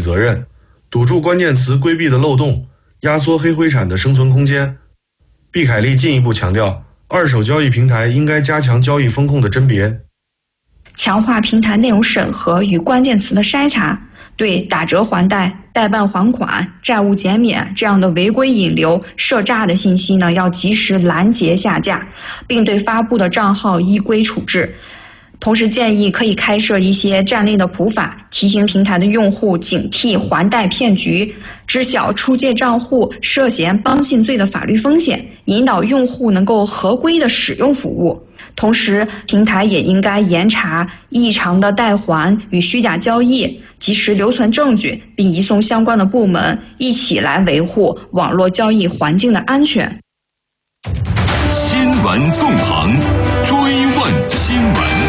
责任，堵住关键词规避的漏洞，压缩黑灰产的生存空间。毕凯利进一步强调，二手交易平台应该加强交易风控的甄别， 强化平台内容审核与关键词的筛查，对打折还贷、代办还款、债务减免这样的违规引流、涉诈的信息呢，要及时拦截下架，并对发布的账号依规处置。同时建议可以开设一些站内的普法，提醒平台的用户警惕还贷骗局，知晓出借账户涉嫌帮信罪的法律风险，引导用户能够合规的使用服务。同时，平台也应该严查异常的代还与虚假交易，及时留存证据，并移送相关的部门，一起来维护网络交易环境的安全。 新闻纵横，追问新闻。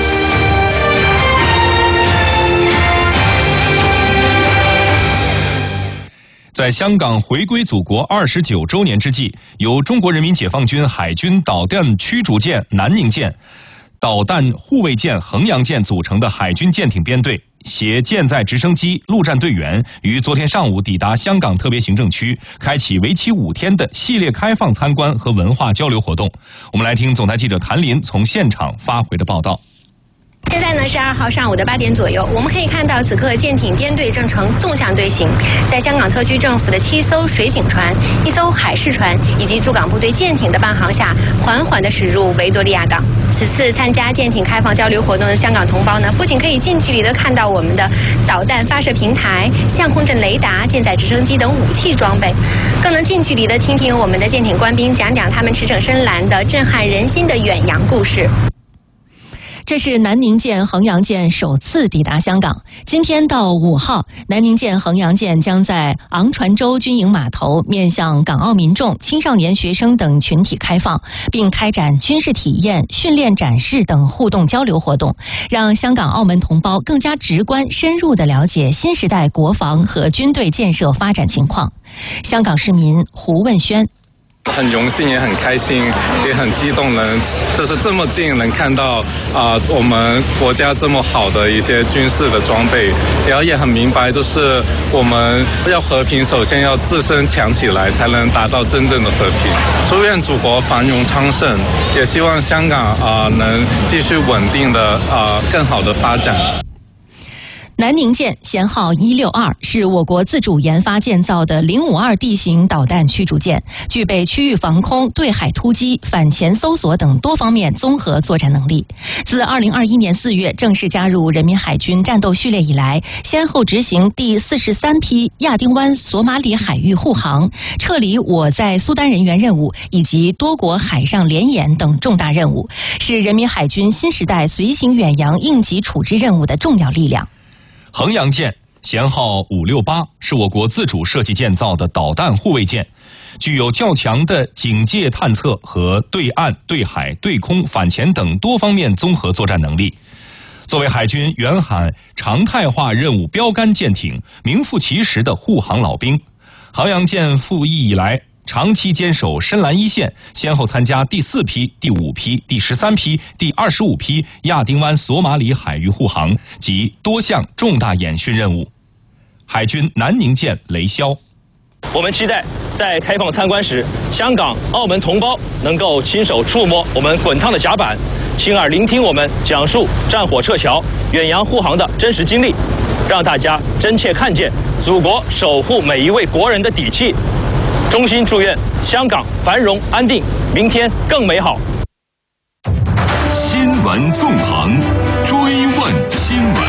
在香港回归祖国29周年之际，由中国人民解放军海军导弹驱逐舰南宁舰、导弹护卫舰衡阳舰组成的海军舰艇编队，携舰载直升机、陆战队员于昨天上午抵达香港特别行政区，开启为期5天的系列开放参观和文化交流活动。我们来听总台记者谭林从现场发回的报道。 现在呢是2号上午的8点左右，我们可以看到此刻舰艇编队正呈纵向队形，在香港特区政府的7艘水警船、1艘海事船以及驻港部队舰艇的伴航下，缓缓地驶入维多利亚港。此次参加舰艇开放交流活动的香港同胞呢，不仅可以近距离地看到我们的导弹发射平台、相控阵雷达、舰载直升机等武器装备，更能近距离地听听我们的舰艇官兵讲讲他们驰骋深蓝的震撼人心的远洋故事。 这是南宁舰、衡阳舰首次抵达香港。今天到5号，南宁舰、衡阳舰将在昂船洲军营码头面向港澳民众、青少年学生等群体开放，并开展军事体验、训练展示等互动交流活动，让香港、澳门同胞更加直观、深入地了解新时代国防和军队建设发展情况。香港市民胡问轩。 很荣幸也很开心也很激动，就是这么近能看到我们国家这么好的一些军事的装备，然后也很明白就是我们要和平首先要自身强起来，才能达到真正的和平。祝愿祖国繁荣昌盛，也希望香港能继续稳定的更好的发展。 南宁舰舷号162是我国自主研发建造的052地形导弹驱逐舰，具备区域防空、对海突击、反潜搜索等多方面综合作战能力。自2021年4月正式加入人民海军战斗序列以来，先后执行第43批亚丁湾索马里海域护航、撤离我在苏丹人员任务以及多国海上联演等重大任务，是人民海军新时代随行远洋应急处置任务的重要力量。 衡阳舰舷号568是我国自主设计建造的导弹护卫舰，具有较强的警戒探测和对岸、对海、对空、反潜等多方面综合作战能力。作为海军远海常态化任务标杆舰艇，名副其实的护航老兵，衡阳舰服役以来长期坚守深蓝一线，先后参加第4批、第5批、第13批、第25批亚丁湾索马里海域护航及多项重大演训任务。海军南宁舰雷霄， 我们期待在开放参观时，香港、澳门同胞能够亲手触摸我们滚烫的甲板，亲耳聆听我们讲述战火撤侨、远洋护航的真实经历，让大家真切看见祖国守护每一位国人的底气。衷心祝愿香港繁荣安定，明天更美好。 新闻纵横，追问新闻。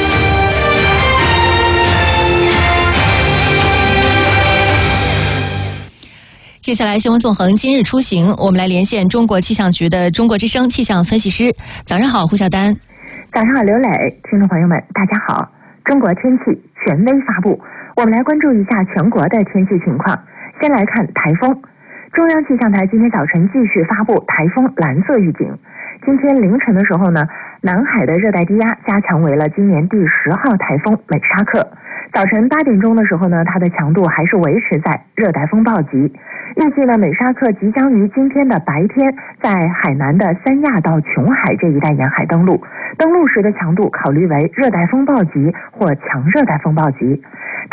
接下来新闻纵横今日出行，我们来连线中国气象局的中国之声气象分析师。早上好，胡晓丹。 早上好，刘磊。听众朋友们大家好。中国天气权威发布，我们来关注一下全国的天气情况。先来看台风，中央气象台今天早晨继续发布台风蓝色预警。今天凌晨的时候呢，南海的热带低压加强为了今年第10号台风美沙克。早晨8点钟的时候呢，它的强度还是维持在热带风暴级。预计呢，美沙克即将于今天的白天在海南的三亚到琼海这一带沿海登陆，登陆时的强度考虑为热带风暴级或强热带风暴级。